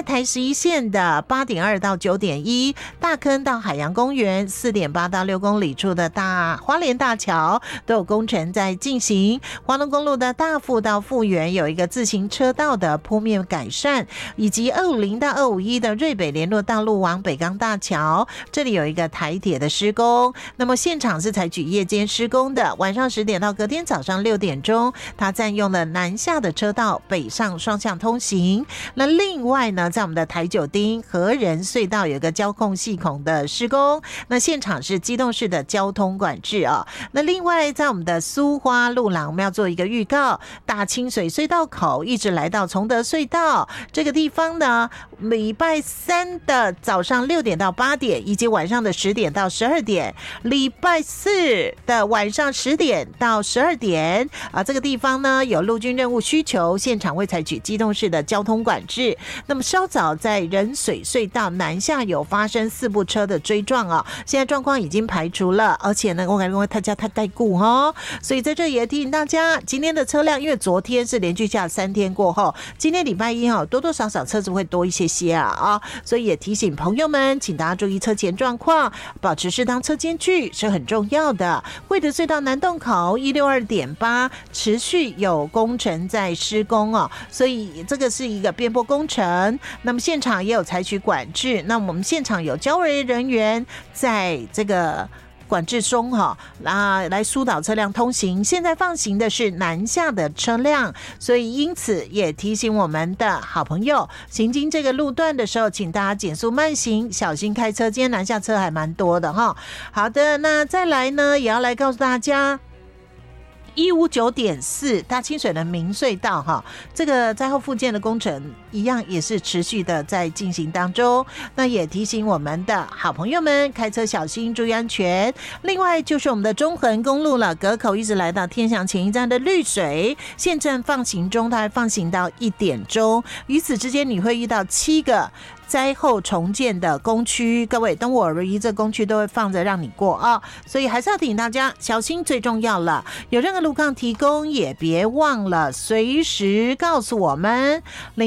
外台11线的 8.2 到 9.1， 大坑到海洋公园 4.8 到6公里处的大花莲大桥都有工程在进行。花东公路的大富到富源有一个自行车道的铺面改善，以及250到251的瑞北联络道路往北港大桥，这里有一个台铁的施工。那么现场是采取夜间施工的，晚上10点到隔天早上6点钟，它占用了南下的车道，北上双向通行。那另外呢，在我们的台九丁和仁隧道有一个交控系统的施工，那现场是机动式的交通管制哦。那另外在我们的苏花路廊，我们要做一个预告，大清水隧道口一直来到崇德隧道这个地方呢，礼拜3的早上6点到8点，以及晚上的10点到12点，礼拜4的晚上10点到12点这个地方呢有陆军任务需求，现场会采取机动式的交通管制。那么稍早在仁水隧道南下有发生4部车的追撞现在状况已经排除了，而且呢我感觉大家太概顾所以在这里也提醒大家，今天的车辆因为昨天是连续下3天过后，今天礼拜1多多少少车子会多一些所以也提醒朋友们，请大家注意车前状况，保持适当车间距是很重要的。惠德隧道南洞口 162.8 持续有工程在施工所以这个是一个边坡工程，那么现场也有采取管制，那我们现场有交维人员在这个管制中来疏导车辆通行。现在放行的是南下的车辆，所以因此也提醒我们的好朋友，行经这个路段的时候，请大家减速慢行，小心开车。今天南下车还蛮多的好的，那再来呢，也要来告诉大家。159.4 大清水的明隧道这个灾后复建的工程一样也是持续的在进行当中，那也提醒我们的好朋友们开车小心，注意安全。另外就是我们的中横公路了，隔口一直来到天祥前一站的绿水，现正放行中，它还放行到1点钟，于此之间你会遇到7个灾后重建的工区，各位东我而一这工区都会放着让你过所以还是要提醒大家小心最重要了。有任何路况提供也别忘了随时告诉我们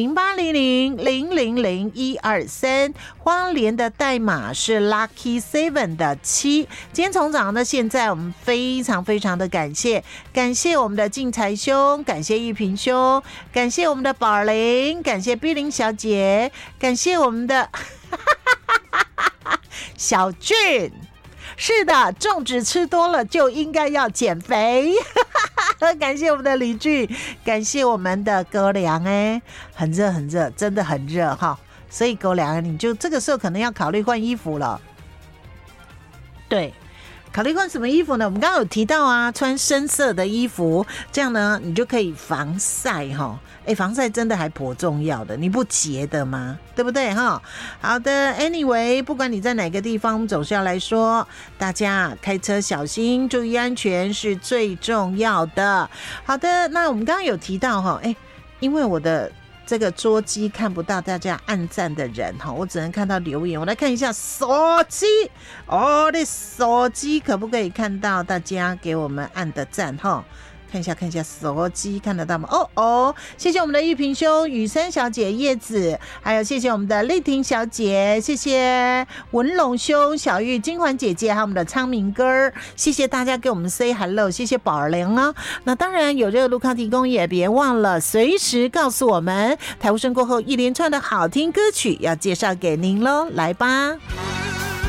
0800000123，花莲的代码是 Lucky 7的7。今天从早上到现在，我们非常非常的感谢我们的静财兄，感谢玉平兄，感谢我们的宝儿玲，感谢碧玲小姐，感谢我们的小俊。是的，粽子吃多了就应该要减肥感谢我们的李俊，感谢我们的高粱很热很热，真的很热所以高粱你就这个时候可能要考虑换衣服了。对，考虑换什么衣服呢？我们刚刚有提到穿深色的衣服，这样呢你就可以防晒防晒真的还颇重要的，你不觉得吗？对不对好的 anyway 不管你在哪个地方，我们总是要来说大家开车小心，注意安全是最重要的。好的，那我们刚刚有提到因为我的这个桌机看不到大家按赞的人我只能看到留言。我来看一下手机我的手机可不可以看到大家给我们按的赞看一下手机看得到吗？谢谢我们的玉萍兄、雨珊小姐、叶子，还有谢谢我们的丽婷小姐，谢谢文龙兄、小玉、金环姐姐，还有我们的昌明哥，谢谢大家给我们 say hello， 谢谢宝儿玲那当然有这个路况提供，也别忘了随时告诉我们。台呼声过后，一连串的好听歌曲要介绍给您咯，来吧。